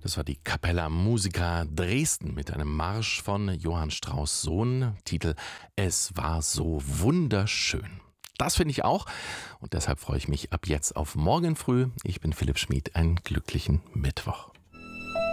Das war die Capella Musica Dresden mit einem Marsch von Johann Strauss Sohn. Titel Es war so wunderschön. Das finde ich auch und deshalb freue ich mich ab jetzt auf morgen früh. Ich bin Philipp Schmid. Einen glücklichen Mittwoch.